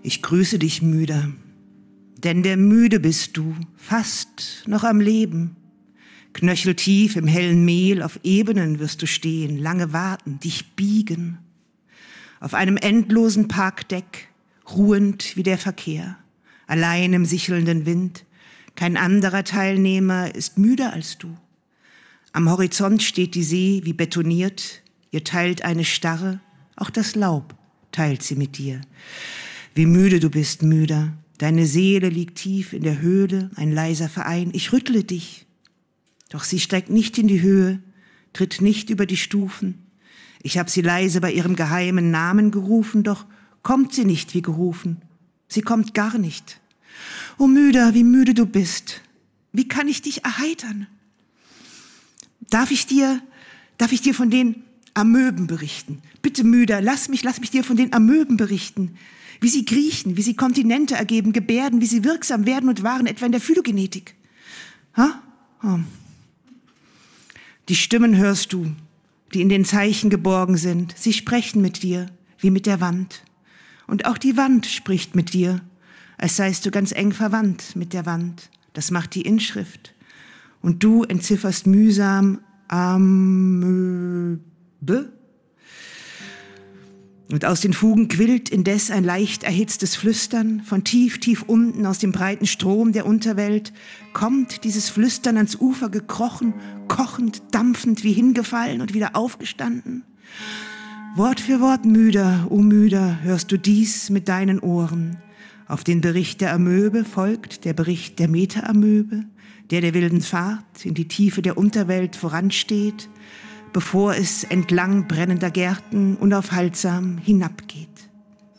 Ich grüße dich, Müder, denn der Müde bist du, fast noch am Leben. Knöcheltief im hellen Mehl auf Ebenen wirst du stehen, lange warten, dich biegen. Auf einem endlosen Parkdeck, ruhend wie der Verkehr, allein im sichelnden Wind. Kein anderer Teilnehmer ist müder als du. Am Horizont steht die See wie betoniert, ihr teilt eine Starre, auch das Laub teilt sie mit dir. Wie müde du bist, Müder, deine Seele liegt tief in der Höhle, ein leiser Verein, ich rüttle dich. Doch sie steigt nicht in die Höhe, tritt nicht über die Stufen. Ich hab sie leise bei ihrem geheimen Namen gerufen, doch kommt sie nicht wie gerufen. Sie kommt gar nicht. O Müder, wie müde du bist. Wie kann ich dich erheitern? Darf ich dir von den Amöben berichten? Bitte, Müder, lass mich dir von den Amöben berichten. Wie sie kriechen, wie sie Kontinente ergeben, gebärden, wie sie wirksam werden und waren, etwa in der Phylogenetik. Ha? Oh. Die Stimmen hörst du, die in den Zeichen geborgen sind. Sie sprechen mit dir, wie mit der Wand. Und auch die Wand spricht mit dir, als seist du ganz eng verwandt mit der Wand. Das macht die Inschrift. Und du entzifferst mühsam Amöbe. Und aus den Fugen quillt indes ein leicht erhitztes Flüstern. Von tief, tief unten aus dem breiten Strom der Unterwelt kommt dieses Flüstern ans Ufer gekrochen, kochend, dampfend, wie hingefallen und wieder aufgestanden. Wort für Wort, Müder, o Müder, hörst du dies mit deinen Ohren. Auf den Bericht der Amöbe folgt der Bericht der Meta-Amöbe, der wilden Fahrt in die Tiefe der Unterwelt voransteht, bevor es entlang brennender Gärten unaufhaltsam hinabgeht.